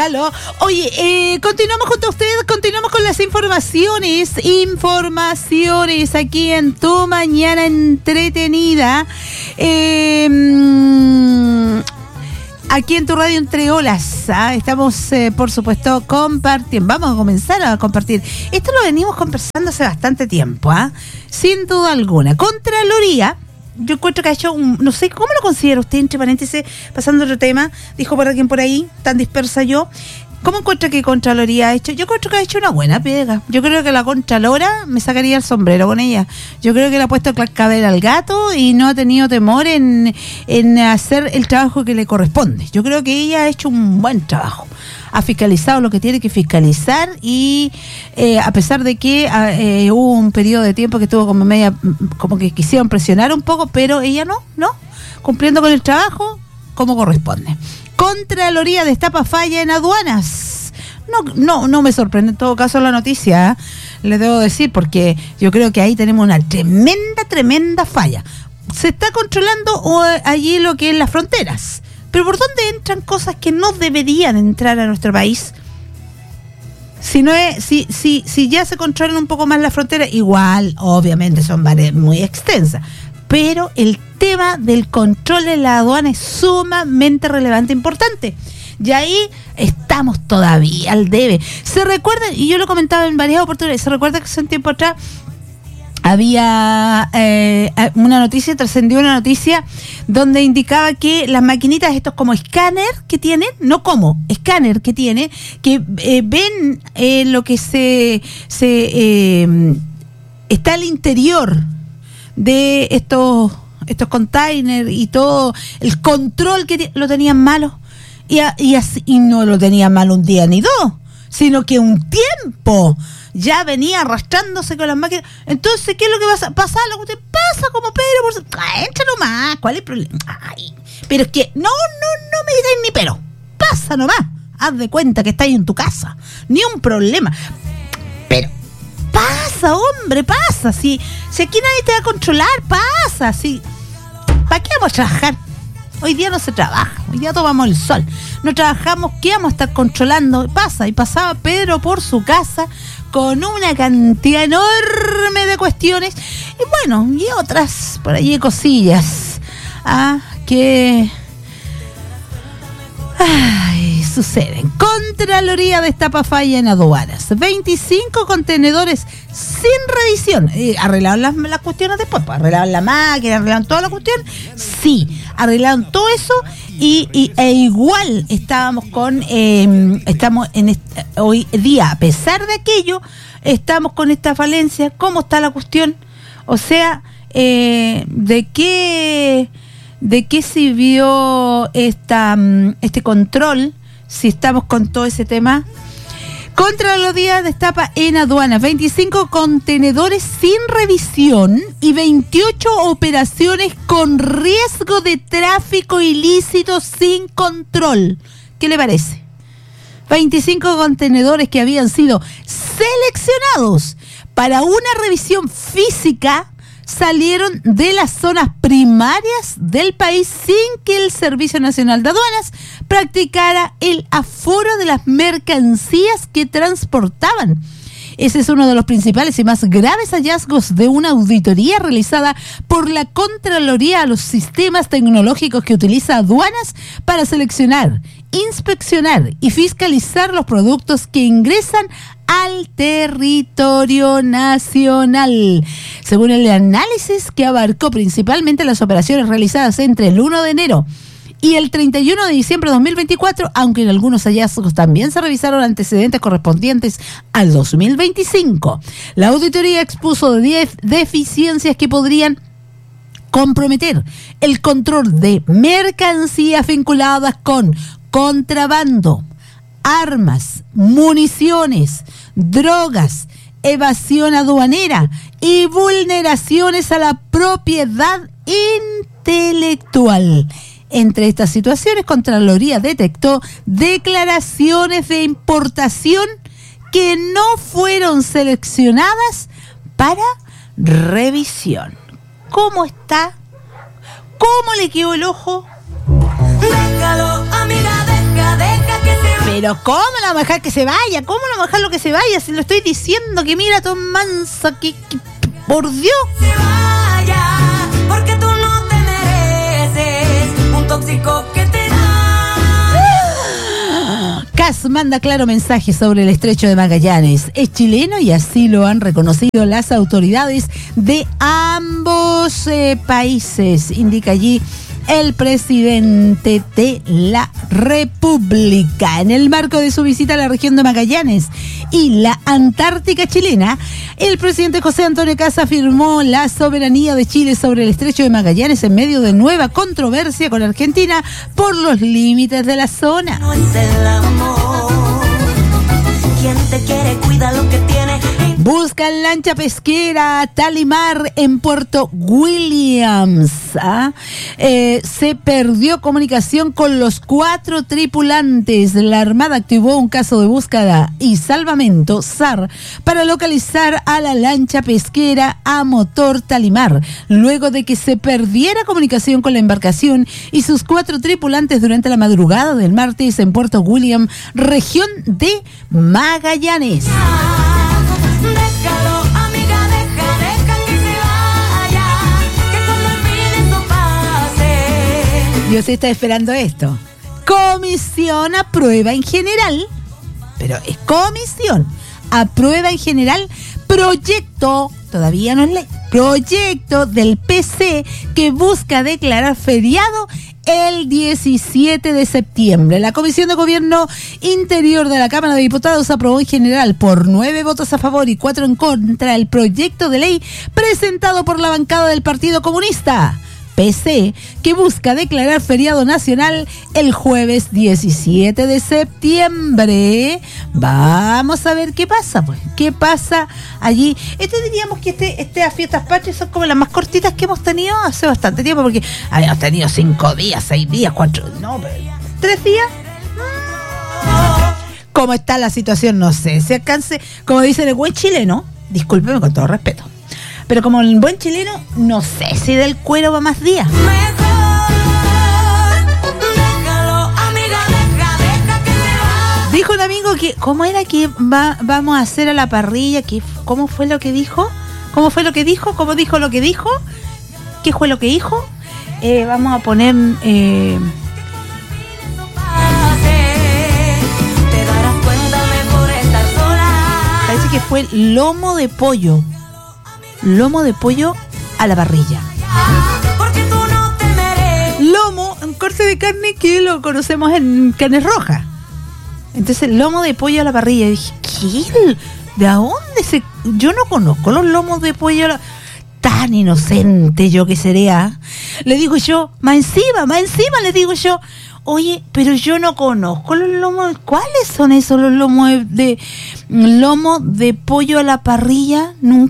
calor. Oye, continuamos junto a ustedes, continuamos con las informaciones aquí en Tu Mañana Entretenida. Aquí en tu radio Entre Olas, estamos, por supuesto, compartiendo. Vamos a comenzar a compartir. Esto lo venimos conversando hace bastante tiempo, sin duda alguna. Contraloría, yo encuentro que ha hecho no sé, ¿cómo lo considera usted? Entre paréntesis, pasando a otro tema, dijo por alguien por ahí, tan dispersa yo. ¿Cómo encuentra que Contraloría ha hecho? Yo encuentro que ha hecho una buena pega. Yo creo que la Contralora me sacaría el sombrero con ella. Yo creo que le ha puesto cascabel al gato y no ha tenido temor en hacer el trabajo que le corresponde. Yo creo que ella ha hecho un buen trabajo. Ha fiscalizado lo que tiene que fiscalizar y a pesar de que hubo un periodo de tiempo que estuvo como que quisieron presionar un poco, pero ella no, cumpliendo con el trabajo como corresponde. Contraloría destapa falla en aduanas. No me sorprende en todo caso la noticia, les debo decir, porque yo creo que ahí tenemos una tremenda falla. Se está controlando allí lo que es las fronteras, pero ¿por dónde entran cosas que no deberían entrar a nuestro país? Si ya se controlan un poco más las fronteras, igual, obviamente son muy extensas, pero el tema del control en la aduana es sumamente relevante e importante. Y ahí estamos todavía al debe. Se recuerda, y yo lo comentaba en varias oportunidades, se recuerda que hace un tiempo atrás había trascendió una noticia donde indicaba que las maquinitas, estos como escáner que tienen, escáner que tiene, que ven lo que está al interior de estos containers y todo el control que lo tenían malo y no lo tenían mal un día ni dos, sino que un tiempo ya venía arrastrándose con las máquinas. Entonces, ¿qué es lo que pasa? Lo que usted pasa como Pedro, entra nomás, ¿cuál es el problema? Ay, pero es que no me digáis ni pero, pasa nomás, haz de cuenta que estáis en tu casa, ni un problema, pero pasa, hombre, pasa. Si aquí nadie te va a controlar, pasa. ¿Para qué vamos a trabajar? Hoy día no se trabaja, hoy día tomamos el sol. No trabajamos, ¿qué vamos a estar controlando? Pasa, y pasaba Pedro por su casa con una cantidad enorme de cuestiones. Y bueno, y otras por allí cosillas que suceden. Contraloría destapa falla en aduanas. 25 contenedores sin revisión. ¿Arreglaron las cuestiones después? Pues arreglaron la máquina, arreglaron toda la cuestión. Sí, arreglaron todo eso e igual estamos hoy día, a pesar de aquello, estamos con esta falencia. ¿Cómo está la cuestión? O sea, ¿de qué sirvió este control si estamos con todo ese tema? Contraloría destapa en aduanas 25 contenedores sin revisión y 28 operaciones con riesgo de tráfico ilícito sin control. ¿Qué le parece? 25 contenedores que habían sido seleccionados para una revisión física salieron de las zonas primarias del país sin que el Servicio Nacional de Aduanas practicara el aforo de las mercancías que transportaban. Ese es uno de los principales y más graves hallazgos de una auditoría realizada por la Contraloría a los sistemas tecnológicos que utiliza aduanas para seleccionar, inspeccionar y fiscalizar los productos que ingresan al territorio nacional. Según el análisis que abarcó principalmente las operaciones realizadas entre el 1 de enero y el 31 de diciembre de 2024, aunque en algunos hallazgos también se revisaron antecedentes correspondientes al 2025. La auditoría expuso 10 deficiencias que podrían comprometer el control de mercancías vinculadas con contrabando, armas, municiones, drogas, evasión aduanera y vulneraciones a la propiedad intelectual. Entre estas situaciones, Contraloría detectó declaraciones de importación que no fueron seleccionadas para revisión. ¿Cómo está? ¿Cómo le quedó el ojo? Déjalo, amiga, deja que se Pero ¿cómo lo vamos a dejar que se vaya? ¿Cómo lo vamos a dejar lo que se vaya? Si lo estoy diciendo, que mira, Tom Mansa, que por Dios. Se vaya, porque tú no te mereces un tóxico que te da. Kass manda claro mensaje sobre el estrecho de Magallanes. Es chileno y así lo han reconocido las autoridades de ambos países, indica allí el presidente de la República. En el marco de su visita a la región de Magallanes y la Antártica chilena, el presidente José Antonio Kass afirmó la soberanía de Chile sobre el estrecho de Magallanes en medio de nueva controversia con Argentina por los límites de la zona. No es el amor. Quien te quiere cuida lo que tiene. Buscan lancha pesquera Talimar en Puerto Williams. Se perdió comunicación con los 4 tripulantes. La Armada activó un caso de búsqueda y salvamento SAR para localizar a la lancha pesquera a motor Talimar, luego de que se perdiera comunicación con la embarcación y sus 4 tripulantes durante la madrugada del martes en Puerto Williams, región de Magallanes. Déjalo, amiga, deja que se vaya, que cuando el fin esto pase. Dios está esperando esto. Comisión aprueba en general, pero es comisión, aprueba en general proyecto, todavía no es ley, proyecto del PC que busca declarar feriado el 17 de septiembre. La Comisión de Gobierno Interior de la Cámara de Diputados aprobó en general por 9 votos a favor y 4 en contra el proyecto de ley presentado por la bancada del Partido Comunista, PC, que busca declarar feriado nacional el jueves 17 de septiembre. Vamos a ver qué pasa, pues. ¿Qué pasa allí? Diríamos que estas fiestas patrias son como las más cortitas que hemos tenido hace bastante tiempo, porque habíamos tenido 5 días, 6 días, 4, no, pero 3 días. ¿Cómo está la situación? No sé. Si alcance, como dicen el buen chileno, discúlpeme con todo respeto, pero como el buen chileno, no sé si del cuero va más días. Mejor, déjalo, amiga, deja que se vaya. Dijo un amigo que, ¿cómo era que vamos a hacer a la parrilla? ¿Cómo fue lo que dijo? ¿Cómo fue lo que dijo? ¿Cómo dijo lo que dijo? ¿Qué fue lo que dijo? Vamos a poner... Te darás cuenta mejor estar sola. parece que fue lomo de pollo. Lomo de pollo a la parrilla. Porque tú no te mereces. Lomo, un corte de carne que lo conocemos en carne roja. Entonces, lomo de pollo a la parrilla. Y dije, ¿qué? ¿De dónde se...? Yo no conozco los lomos de pollo a la... Tan inocente yo que sería. Le digo yo, más encima le digo yo, oye, pero yo no conozco los lomos. ¿Cuáles son esos los lomos de lomo de pollo a la parrilla? Nunca